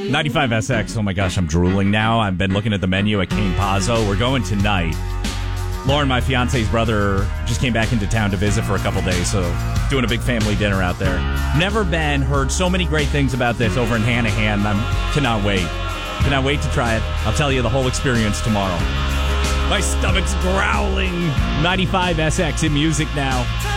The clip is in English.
95SX. Oh my gosh, I'm drooling now. I've been looking at the menu at Cane Pazzo. We're going tonight. Lauren, my fiance's brother, just came back into town to visit for a couple days, so doing a big family dinner out there. Never been, heard so many great things about this over in Hanahan. Cannot wait. Cannot wait to try it. I'll tell you the whole experience tomorrow. My stomach's growling. 95SX in music now.